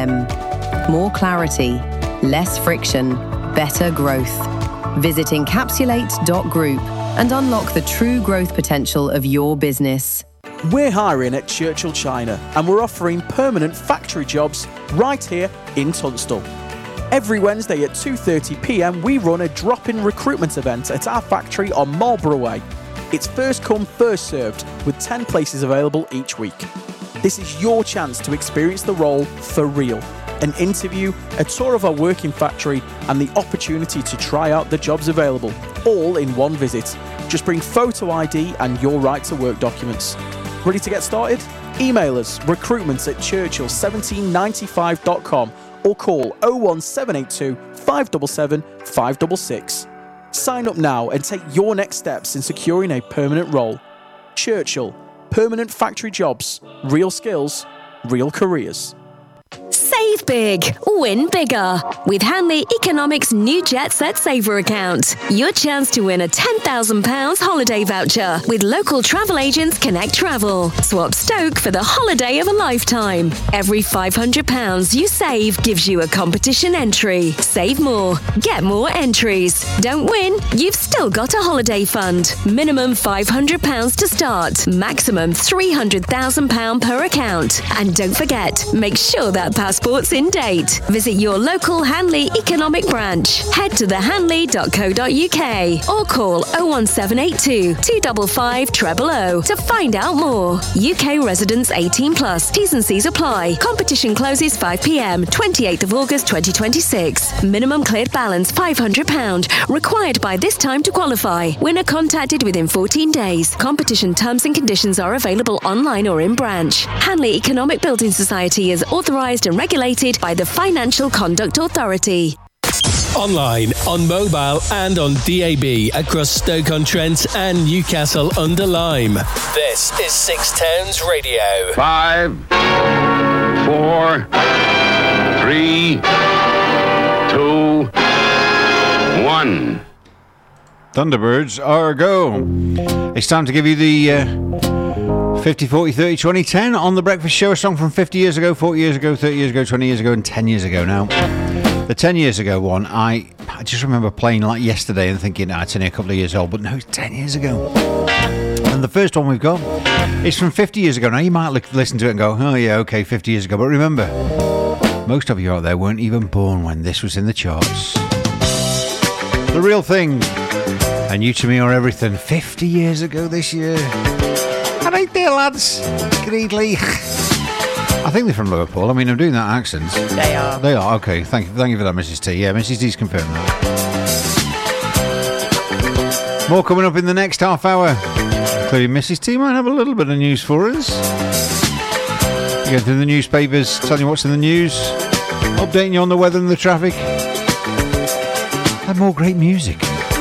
CRM. More clarity, less friction, better growth. Visit encapsulate.group and unlock the true growth potential of your business. We're hiring at Churchill China and we're offering permanent factory jobs right here in Tunstall. Every Wednesday at 2:30pm we run a drop-in recruitment event at our factory on Marlborough Way. It's first come, first served, with 10 places available each week. This is your chance to experience the role for real. An interview, a tour of our working factory and the opportunity to try out the jobs available, all in one visit. Just bring photo ID and your right to work documents. Ready to get started? Email us recruitments@churchill1795.com or call 01782 577 566. Sign up now and take your next steps in securing a permanent role. Churchill, permanent factory jobs, real skills, real careers. Save big, win bigger. With Hanley Economics' new Jet Set Saver account. Your chance to win a £10,000 holiday voucher with local travel agents Connect Travel. Swap Stoke for the holiday of a lifetime. Every £500 you save gives you a competition entry. Save more, get more entries. Don't win? You've still got a holiday fund. Minimum £500 to start. Maximum £300,000 per account. And don't forget, make sure that passport's in date. Visit your local Hanley Economic branch. Head to thehanley.co.uk or call 01782 255 000 to find out more. UK residents 18 plus. T's and C's apply. Competition closes 5pm, 28th of August 2026. Minimum cleared balance £500. Required by this time to qualify. Winner contacted within 14 days. Competition terms and conditions are available online or in branch. Hanley Economic Building Society is authorised and regulated by the Financial Conduct Authority. Online, on mobile and on DAB across Stoke-on-Trent and Newcastle-under-Lyme. This is Six Towns Radio. 5, 4, 3, 2, 1. Thunderbirds are a go. It's time to give you the 50, 40, 30, 20, 10 on The Breakfast Show. A song from 50 years ago, 40 years ago, 30 years ago, 20 years ago and 10 years ago now. The 10 years ago one, I just remember playing like yesterday and thinking, it's only a couple of years old, but no, it's 10 years ago. And the first one we've got is from 50 years ago. Now, you might listen to it and go, oh yeah, okay, 50 years ago. But remember, most of you out there weren't even born when this was in the charts. The Real Thing and You To Me Are Everything, 50 years ago this year. All right there, lads. Greedley. I think they're from Liverpool. I mean, I'm doing that accent. They are. They are, okay. Thank you for that, Mrs. T. Yeah, Mrs. D's confirmed that. More coming up in the next half hour, including Mrs. T might have a little bit of news for us. Going through the newspapers, telling you what's in the news, updating you on the weather and the traffic, and more great music.